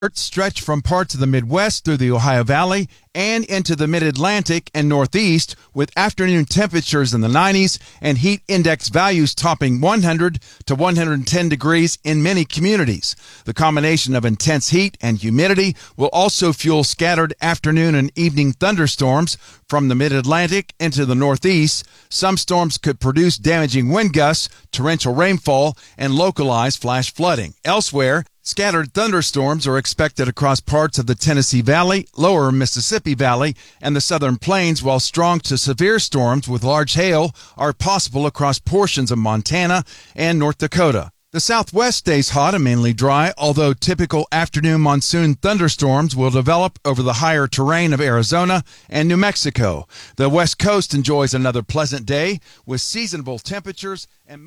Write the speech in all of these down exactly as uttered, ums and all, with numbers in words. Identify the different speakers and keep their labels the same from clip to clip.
Speaker 1: stretch from parts of the Midwest through the Ohio Valley and into the Mid-Atlantic and Northeast, with afternoon temperatures in the nineties and heat index values topping one hundred to one hundred ten degrees in many communities. The combination of intense heat and humidity will also fuel scattered afternoon and evening thunderstorms from the Mid-Atlantic into the Northeast. Some storms could produce damaging wind gusts, torrential rainfall, and localized flash flooding. Elsewhere, scattered thunderstorms are expected across parts of the Tennessee Valley, lower Mississippi Valley, and the southern plains, while strong to severe storms with large hail are possible across portions of Montana and North Dakota. The Southwest stays hot and mainly dry, although typical afternoon monsoon thunderstorms will develop over the higher terrain of Arizona and New Mexico. The West Coast enjoys another pleasant day with seasonable temperatures and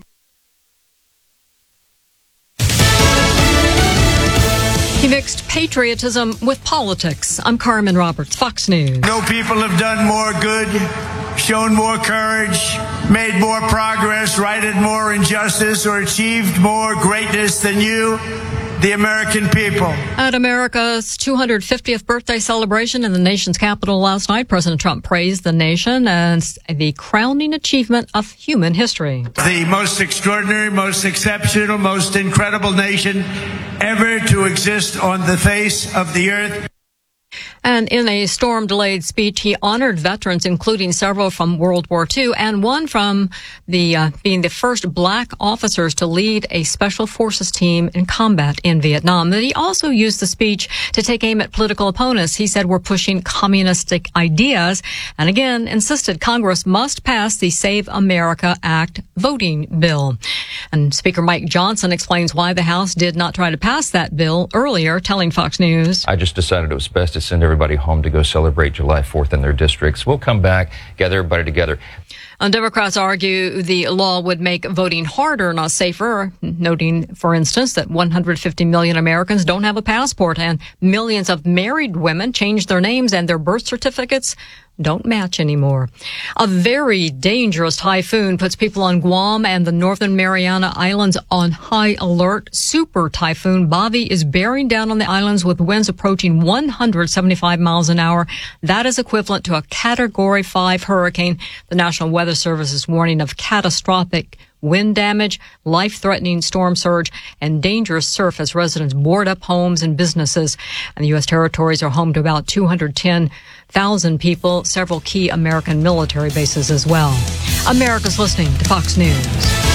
Speaker 2: He mixed patriotism with politics. I'm Carmen Roberts, Fox News.
Speaker 3: No people have done more good, shown more courage, made more progress, righted more injustice, or achieved more greatness than you, the American people.
Speaker 2: At America's two hundred fiftieth birthday celebration in the nation's capital last night, President Trump praised the nation as the crowning achievement of human history.
Speaker 3: The most extraordinary, most exceptional, most incredible nation ever to exist on the face of the earth.
Speaker 2: And in a storm-delayed speech, he honored veterans, including several from World War Two and one from the uh, being the first black officers to lead a special forces team in combat in Vietnam. But he also used the speech to take aim at political opponents. He said we're pushing communistic ideas, and again insisted Congress must pass the Save America Act voting bill. And Speaker Mike Johnson explains why the House did not try to pass that bill earlier, telling Fox News,
Speaker 4: I just decided it was best to send everybody home to go celebrate July fourth in their districts. We'll come back, gather everybody together.
Speaker 2: And Democrats argue the law would make voting harder, not safer, noting, for instance, that one hundred fifty million Americans don't have a passport and millions of married women changed their names and their birth certificates don't match anymore. A very dangerous typhoon puts people on Guam and the Northern Mariana Islands on high alert. Super Typhoon Bobby is bearing down on the islands with winds approaching one hundred seventy-five miles an hour. That is equivalent to a Category five hurricane. The National Weather Service is warning of catastrophic wind damage, life-threatening storm surge, and dangerous surf as residents board up homes and businesses. And the U S territories are home to about two hundred ten thousand people, several key American military bases as well. America's listening to Fox News.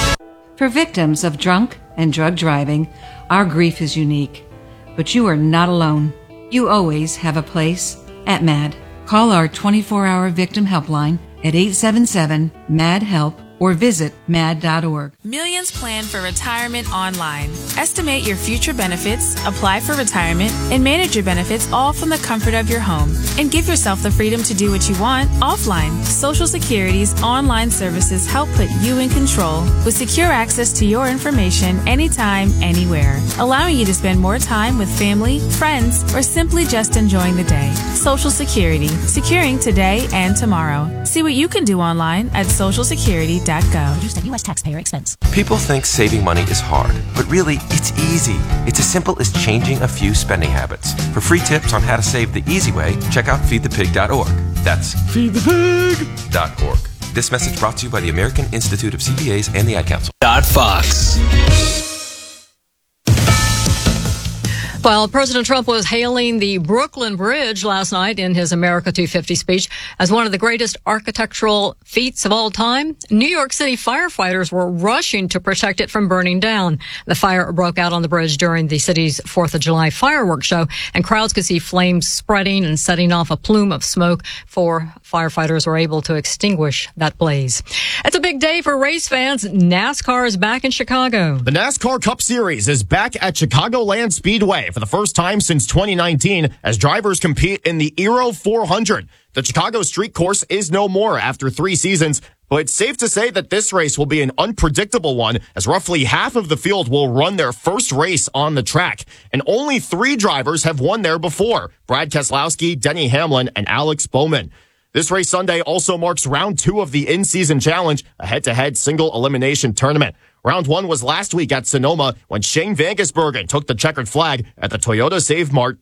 Speaker 5: For victims of drunk and drug driving, our grief is unique. But you are not alone. You always have a place at MAD. Call our twenty-four hour victim helpline at eight seven seven, M A D, HELP or visit mad dot org.
Speaker 6: Millions plan for retirement online. Estimate your future benefits, apply for retirement, and manage your benefits all from the comfort of your home. And give yourself the freedom to do what you want offline. Social Security's online services help put you in control with secure access to your information anytime, anywhere, allowing you to spend more time with family, friends, or simply just enjoying the day. Social Security, securing today and tomorrow. See what you can do online at social security dot gov.
Speaker 7: Produced at U S taxpayer expense.
Speaker 8: People think saving money is hard, but really, it's easy. It's as simple as changing a few spending habits. For free tips on how to save the easy way, check out feed the pig dot org. That's feed the pig dot org. This message brought to you by the American Institute of C P As and the Ad Council.
Speaker 9: Fox.
Speaker 2: While President Trump was hailing the Brooklyn Bridge last night in his America two fifty speech as one of the greatest architectural feats of all time, New York City firefighters were rushing to protect it from burning down. The fire broke out on the bridge during the city's fourth of July fireworks show, and crowds could see flames spreading and setting off a plume of smoke before firefighters were able to extinguish that blaze. It's a big day for race fans. NASCAR is back in Chicago.
Speaker 9: The NASCAR Cup Series is back at Chicagoland Speedway for the first time since twenty nineteen as drivers compete in the Aero four hundred. The Chicago Street Course is no more after three seasons, but it's safe to say that this race will be an unpredictable one as roughly half of the field will run their first race on the track. And only three drivers have won there before: Brad Keselowski, Denny Hamlin, and Alex Bowman. This race Sunday also marks round two of the in-season challenge, a head-to-head single elimination tournament. Round one was last week at Sonoma when Shane Van Gisbergen took the checkered flag at the Toyota Save Mart